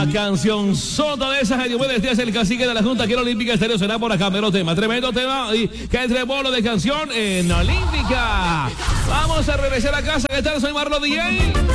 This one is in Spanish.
Canción sota de esas, Diomedes Díaz, el cacique de la Junta Quiero Olímpica Estéreo, será por acá, mero tema, tremendo tema, y que entre bolo de canción en Olímpica. Vamos a regresar a casa, ¿qué tal? Soy Marlo DJ.